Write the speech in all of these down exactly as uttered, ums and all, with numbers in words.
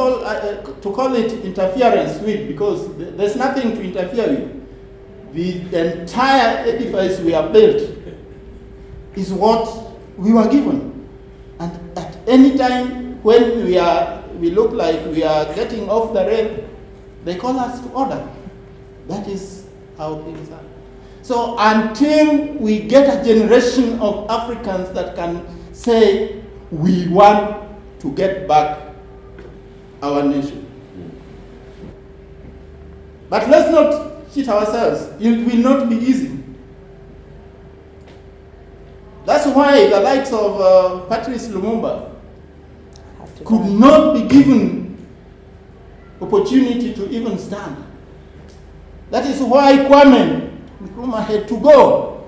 call uh, to call it interference with, because th- there's nothing to interfere with. The entire edifice we have built is what we were given, and at any time when we are we look like we are getting off the rail, they call us to order. That is how things are. So until we get a generation of Africans that can say we want to get back our nation. But let's not cheat ourselves. It will not be easy. That's why the likes of uh, Patrice Lumumba could not be given opportunity to even stand. That is why Kwame Nkrumah had to go.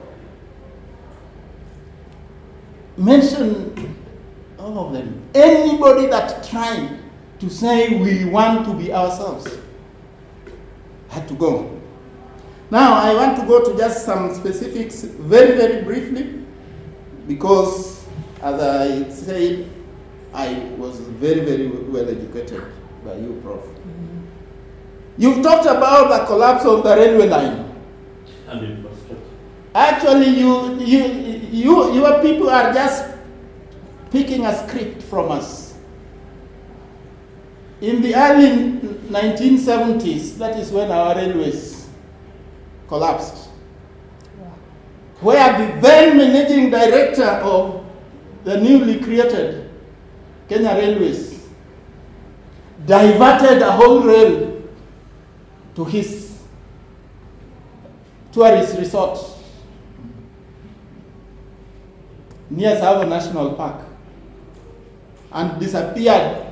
Mention all of them. Anybody that tried to say we want to be ourselves had to go. Now I want to go to just some specifics very, very briefly, because as I said, I was very, very well educated by you, Professor Mm-hmm. You've talked about the collapse of the railway line. And infrastructure. Actually, you, you, you, your people are just picking a script from us. In the early nineteen seventies, that is when our railways collapsed, yeah. Where the then managing director of the newly created Kenya Railways diverted a whole rail to his tourist resort near Tsavo National Park and disappeared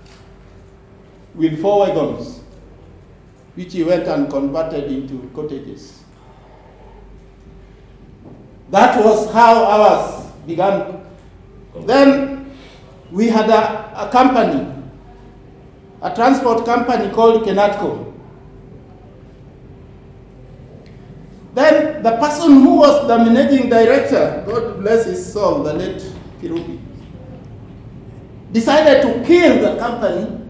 with four wagons, which he went and converted into cottages. That was how ours began. Then we had a, a company, a transport company called Kenatco. Then the person who was the managing director, God bless his soul, the late Kirubi, decided to kill the company.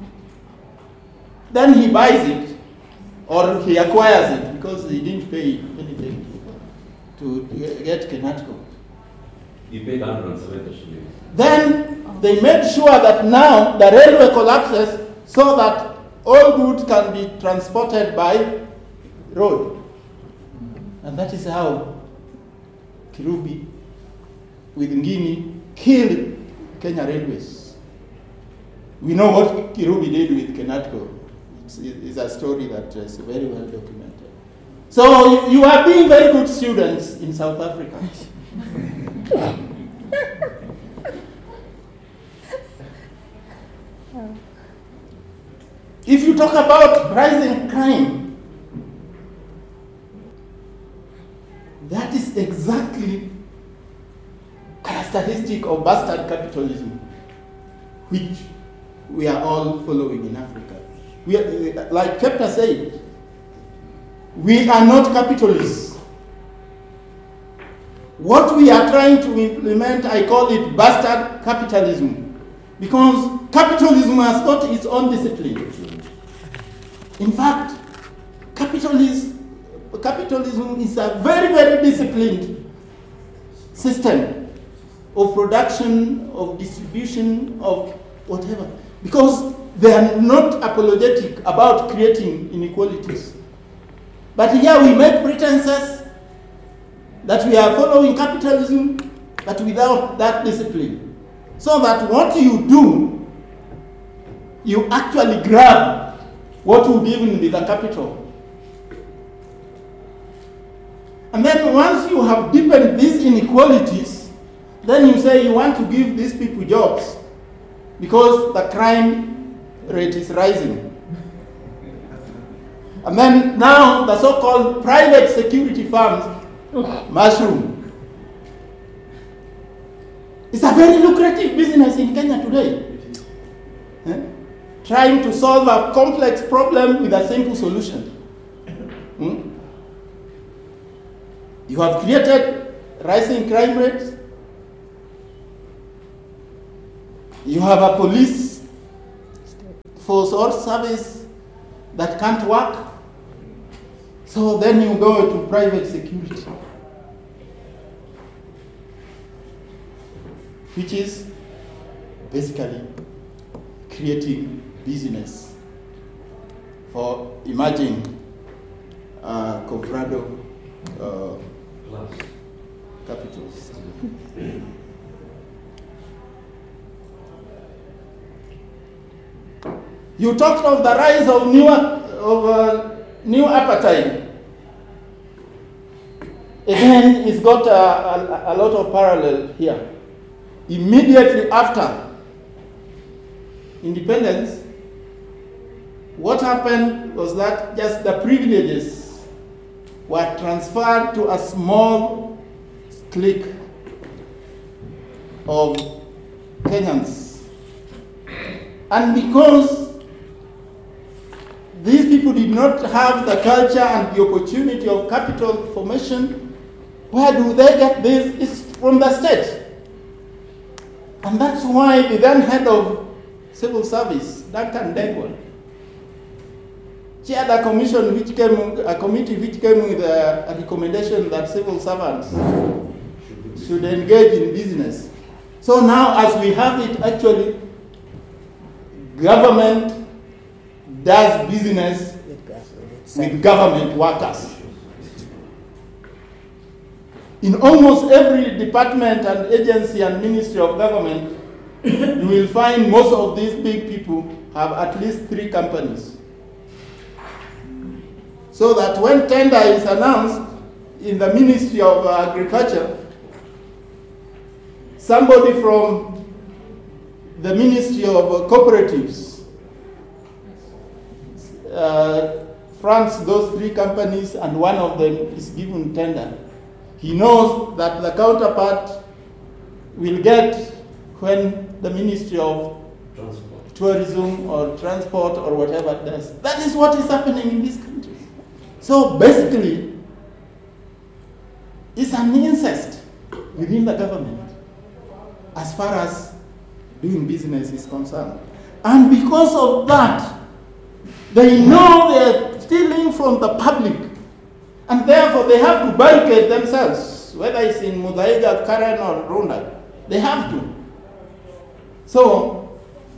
Then he buys it, or he acquires it, because he didn't pay anything to get Kenatco. He paid one hundred seventy shillings. Then they made sure that now the railway collapses so that all goods can be transported by road. And that is how Kirubi with Ngini killed Kenya Railways. We know what Kirubi did with Kenatco. It's, it's a story that is very well documented. So you, you are being very good students in South Africa. If you talk about rising crime, that is exactly characteristic of bastard capitalism, which we are all following in Africa. We are, like Kepler said, we are not capitalists. What we are trying to implement, I call it bastard capitalism, because capitalism has got its own discipline. In fact, capitalism Capitalism is a very, very disciplined system of production, of distribution, of whatever, because they are not apologetic about creating inequalities. But here we make pretenses that we are following capitalism, but without that discipline. So that what you do, you actually grab what would even be the capital. And then once you have deepened these inequalities, then you say you want to give these people jobs because the crime rate is rising. And then now the so-called private security firms mushroom. It's a very lucrative business in Kenya today. Eh? Trying to solve a complex problem with a simple solution. Hmm? You have created rising crime rates. You have a police for source service that can't work. So then you go to private security, which is basically creating business for emerging uh, Comprado uh, capitals. You talked of the rise of new, of, uh, new appetite. Again, it's got a, a, a lot of parallel here. Immediately after independence, what happened was that just the privileges were transferred to a small clique of Kenyans. And because these people did not have the culture and the opportunity of capital formation, where do they get this? It's from the state. And that's why the then head of civil service, Duncan Degwa, chaired a commission which came, a committee which came with a, a recommendation that civil servants should engage in business. So now, as we have it, actually, government does business with government workers. In almost every department and agency and ministry of government, you will find most of these big people have at least three companies. So that when tender is announced in the Ministry of Agriculture, somebody from the Ministry of Cooperatives uh, fronts those three companies, and one of them is given tender. He knows that the counterpart will get when the Ministry of Transport. Tourism or Transport or whatever it does. That is what is happening in this country. So basically, it's an incest within the government as far as doing business is concerned. And because of that, they know they're stealing from the public. And therefore, they have to barricade themselves, whether it's in Muthaiga, Karen, or Runda. They have to. So,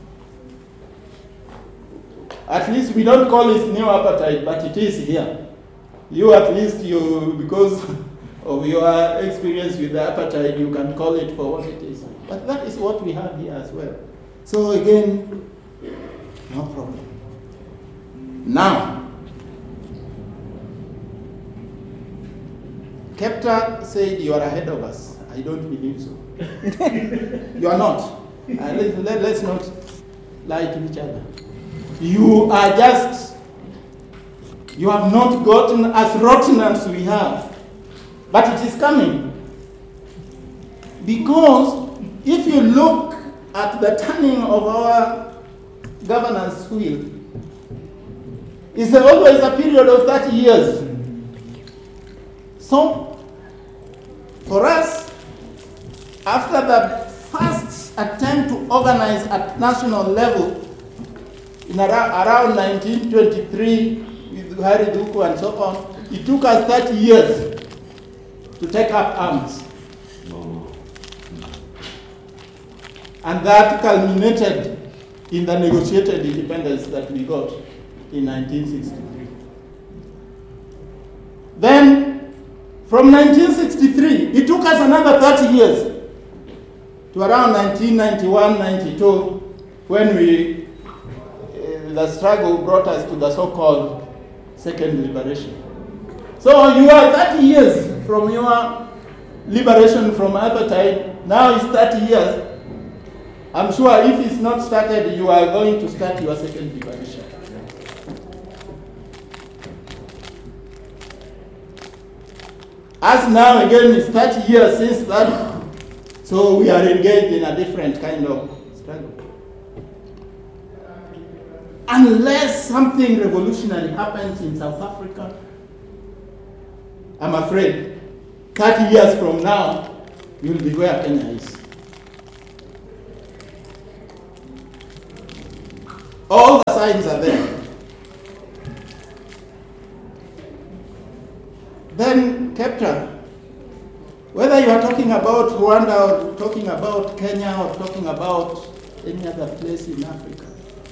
at least we don't call it new appetite, but it is here. You, at least, you, because of your experience with the appetite, you can call it for what it is. But that is what we have here as well. So, again, no problem. Now, Kepta said you are ahead of us. I don't believe so. You are not. Uh, let, let, let's not lie to each other. You are just, you have not gotten as rotten as we have. But it is coming. Because if you look at the turning of our governor's wheel, it's always a period of thirty years. So, for us, after the first attempt to organize at national level in around, around nineteen twenty-three with Harry Duku and so on, it took us thirty years to take up arms. And that culminated in the negotiated independence that we got in nineteen sixty-three. Then, from nineteen sixty-three, it took us another thirty years to around nineteen ninety-one ninety-two, when we, uh, the struggle brought us to the so-called second liberation. So you are thirty years from your liberation from appetite. Now it's thirty years. I'm sure if it's not started, you are going to start your second liberation. As now again, it's thirty years since that, so we are engaged in a different kind of struggle. Unless something revolutionary happens in South Africa, I'm afraid thirty years from now, you'll be where Kenya is. All the signs are there. Then, Keptra, whether you are talking about Rwanda or talking about Kenya or talking about any other place in Africa,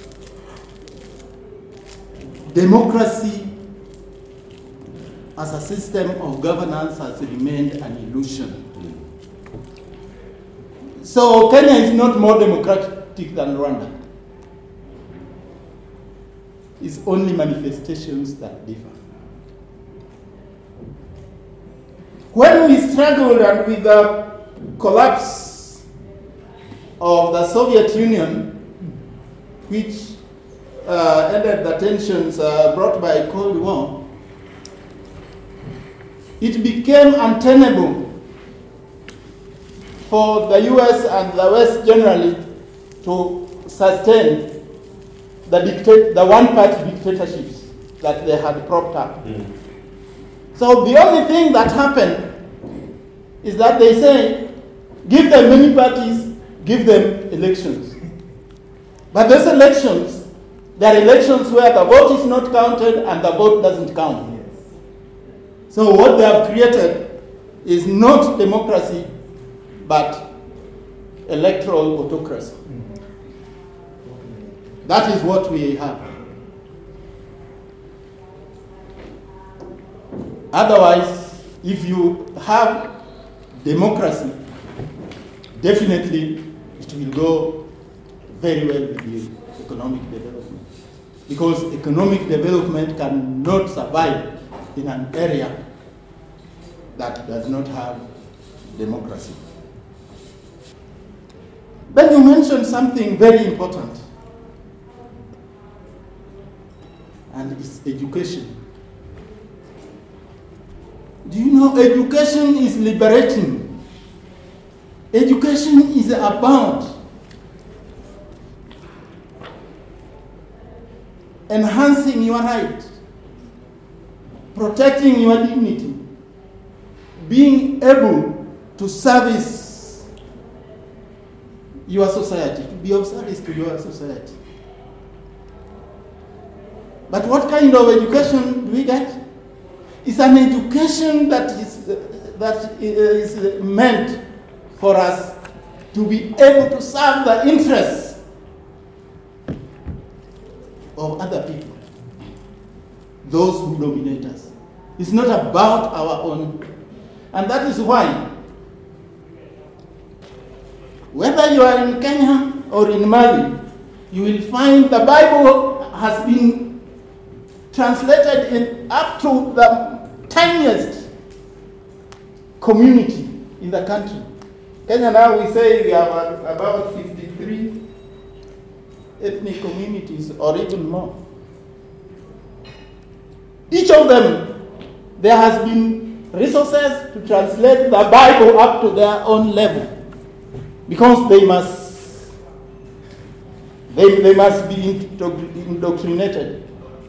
democracy as a system of governance has remained an illusion. So Kenya is not more democratic than Rwanda. It's only manifestations that differ. When we struggled and with the collapse of the Soviet Union, which uh, ended the tensions uh, brought by Cold War, it became untenable for the U S and the West generally to sustain the, dictate, the one-party dictatorships that they had propped up. Mm. So the only thing that happened is that they say, give them many parties, give them elections. But those elections, they are elections where the vote is not counted and the vote doesn't count. So what they have created is not democracy, but electoral autocracy. That is what we have. Otherwise, if you have democracy, definitely it will go very well with the economic development. Because economic development cannot survive in an area that does not have democracy. Then you mentioned something very important, and it's education. Do you know education is liberating? Education is about enhancing your right, protecting your dignity, being able to service your society, to be of service to your society. But what kind of education do we get? It's an education that is, uh, that is meant for us to be able to serve the interests of other people, those who dominate us. It's not about our own. And that is why, whether you are in Kenya or in Mali, you will find the Bible has been translated in up to the tiniest community in the country. Kenya now, we say we have about fifty-three ethnic communities or even more. Each of them, there has been resources to translate the Bible up to their own level, because they must they, they must be indoctrinated.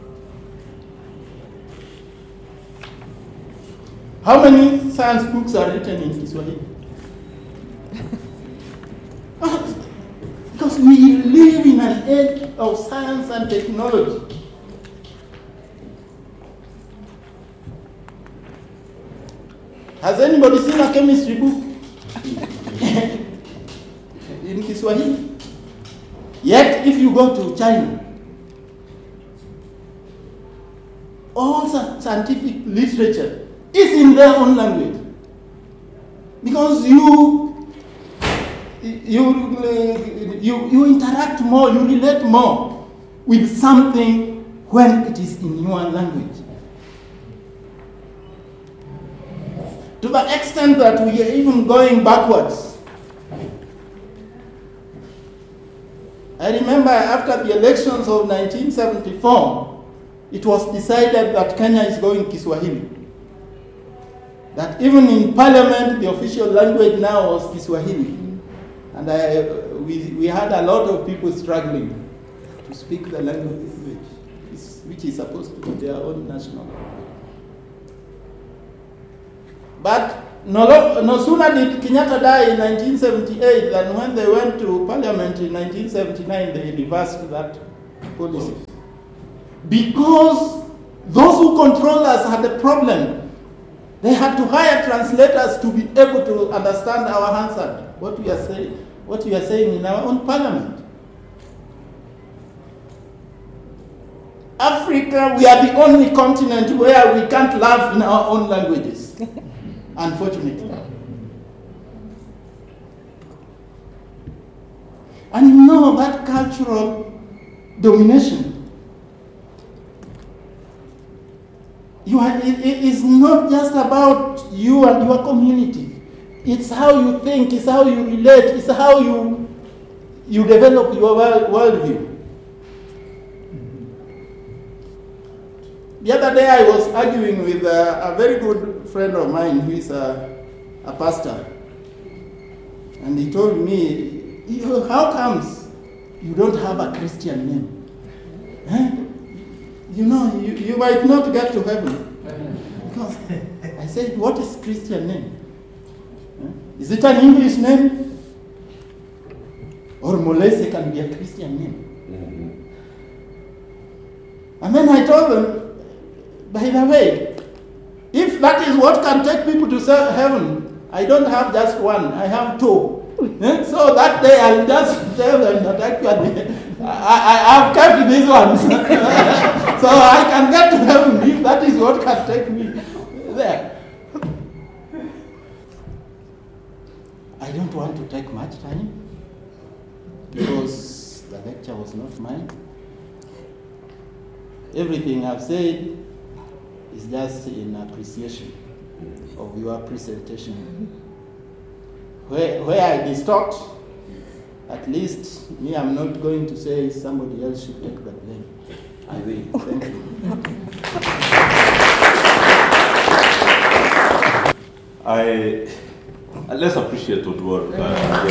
How many science books are written in Kiswahili? Because we live in an age of science and technology. Has anybody seen a chemistry book in Kiswahili? Yet, if you go to China, all scientific literature is in their own language. Because you, you, you, you interact more, you relate more with something when it is in your language. To the extent that we are even going backwards. I remember after the elections of nineteen seventy-four, it was decided that Kenya is going Kiswahili. That even in parliament, the official language now was Kiswahili. And I, we, we had a lot of people struggling to speak the language, which is supposed to be their own national language. But no, no sooner did Kenyatta die in nineteen seventy-eight than when they went to parliament in nineteen seventy-nine, they reversed that policies. Because those who control us had a problem. They had to hire translators to be able to understand our Hansard, what we are saying, what we are saying in our own parliament. Africa, we are the only continent where we can't laugh in our own languages, unfortunately. And you know that cultural domination, you are, it, it is not just about you and your community. It's how you think, it's how you relate, it's how you, you develop your world, worldview. The other day I was arguing with a, a very good friend of mine who is a, a pastor. And he told me, you, how comes you don't have a Christian name? Eh? You know, you, you might not get to heaven. Because I said, what is Christian name? Eh? Is it an English name? Or Molese can be a Christian name. Mm-hmm. And then I told them, by the way, if that is what can take people to heaven, I don't have just one, I have two. eh? So that day I'll just tell them that actually I, I, I've kept these ones. So I can get to heaven if that is what can take me there. I don't want to take much time because the lecture was not mine. Everything I've said is just in appreciation of your presentation. Where, where I distort, at least me, I'm not going to say somebody else should take the blame. I will. Thank you. I, I let's appreciate Odwar. Uh,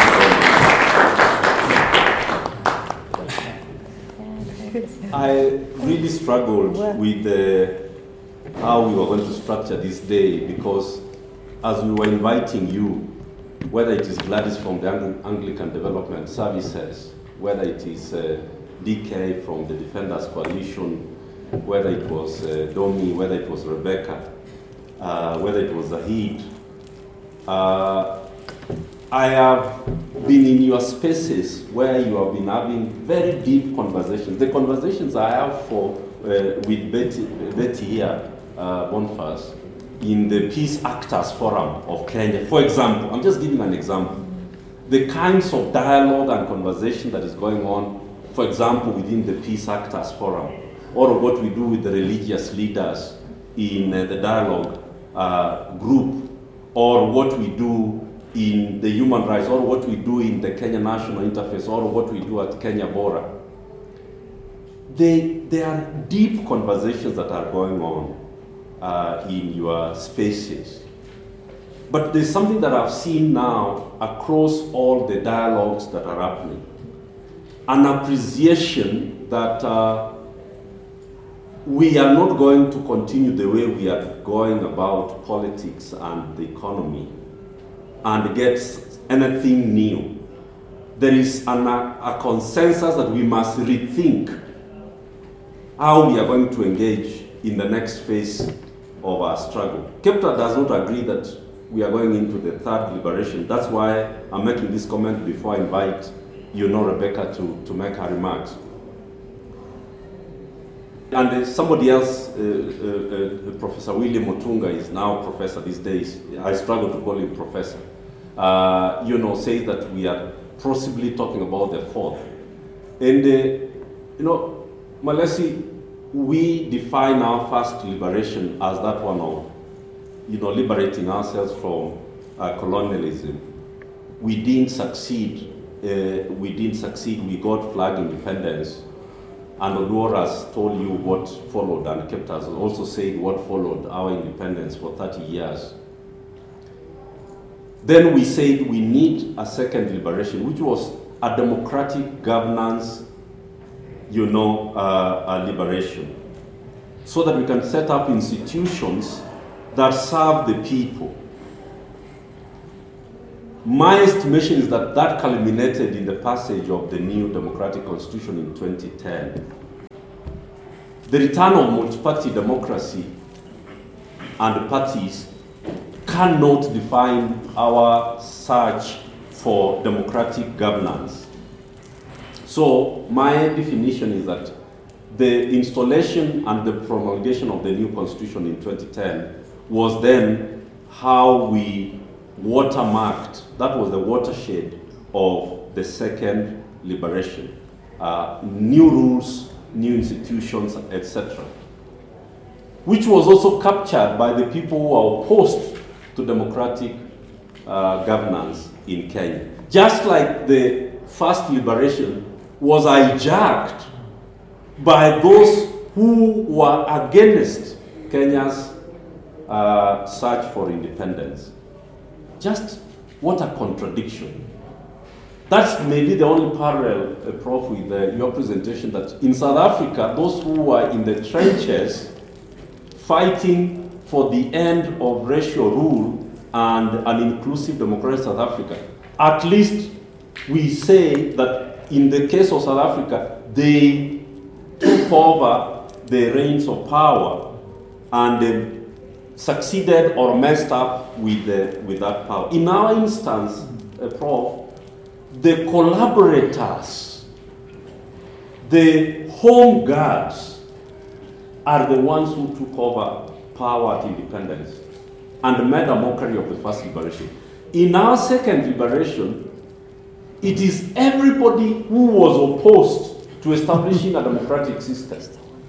I really struggled with uh, how we were going to structure this day because as we were inviting you, whether it is Gladys from the Anglican Development Services, whether it is uh, D K from the Defenders Coalition, whether it was uh, Domi, whether it was Rebecca, uh, whether it was Zahid, uh, I have been in your spaces where you have been having very deep conversations. The conversations I have for uh, with Betty, Betty here, uh, Boniface, in the Peace Actors Forum of Kenya. For example, I'm just giving an example. The kinds of dialogue and conversation that is going on, for example, within the Peace Actors Forum, or what we do with the religious leaders in uh, the dialogue uh, group, or what we do in the human rights, or what we do in the Kenya National Interface, or what we do at Kenya Bora. They, there are deep conversations that are going on uh, in your spaces. But there's something that I've seen now across all the dialogues that are happening. An appreciation that uh, we are not going to continue the way we are going about politics and the economy and get anything new. There is an, a consensus that we must rethink how we are going to engage in the next phase of our struggle. KEPTA does not agree that we are going into the third liberation. That's why I'm making this comment before I invite you know Rebecca to, to make her remarks. And uh, somebody else, uh, uh, uh, Professor William Mutunga is now professor these days. I struggle to call him professor. Uh, you know, says that we are possibly talking about the fourth. And, uh, you know, Malesi, we define our first liberation as that one of, you know, liberating ourselves from uh, colonialism. We didn't succeed. Uh, we didn't succeed. We got flag independence. And Odwar has told you what followed, and KEPTA has also said what followed our independence for thirty years. Then we said we need a second liberation, which was a democratic governance, you know, uh, a liberation, so that we can set up institutions that serve the people. my estimation is that that culminated in the passage of the new democratic constitution in twenty ten. The return of multi-party democracy and parties cannot define our search for democratic governance. So my definition is that the installation and the promulgation of the new constitution in twenty ten was then how we watermarked, that was the watershed of the second liberation. Uh, new rules, new institutions, et cetera. Which was also captured by the people who are opposed to democratic uh, governance in Kenya. Just like the first liberation was hijacked by those who were against Kenya's uh, search for independence. Just what a contradiction. That's maybe the only parallel, uh, Prof, with uh, your presentation, that in South Africa, those who were in the trenches fighting for the end of racial rule and an inclusive democratic South Africa, at least we say that in the case of South Africa, they took over the reins of power and they succeeded or messed up with, the, with that power. In our instance, uh, Prof, the collaborators, the home guards are the ones who took over power at independence and made a mockery of the first liberation. In our second liberation, it is everybody who was opposed to establishing a democratic system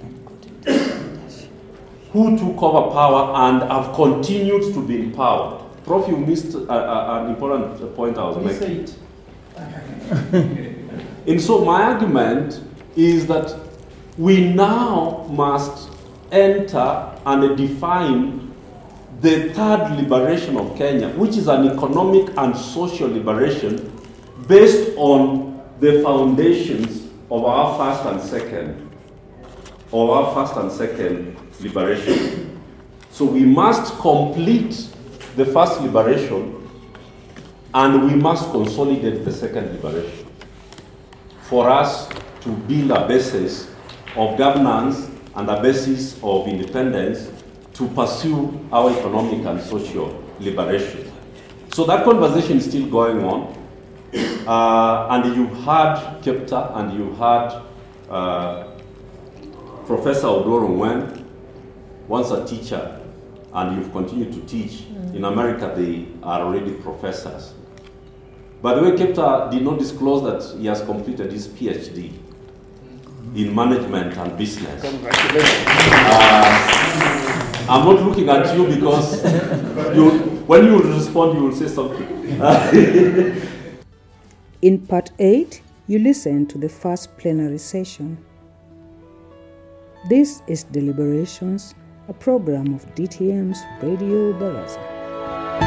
who took over power and have continued to be in power. Prof, you missed a, a, an important point I was making. And so my argument is that we now must enter and define the third liberation of Kenya, which is an economic and social liberation based on the foundations of our first and second, of our first and second liberation. So we must complete the first liberation and we must consolidate the second liberation for us to build a basis of governance and a basis of independence to pursue our economic and social liberation. So that conversation is still going on. Uh, and you've heard Kepta and you've heard uh, Professor Odoro Ngwen, once a teacher, and you've continued to teach. Mm. In America, they are already professors. By the way, Kepta did not disclose that he has completed his PhD in management and business. Congratulations. Uh, I'm not looking at you because you, when you respond, you will say something. In part eight, you listen to the first plenary session. This is Deliberations, a program of D T M's Radio Baraza.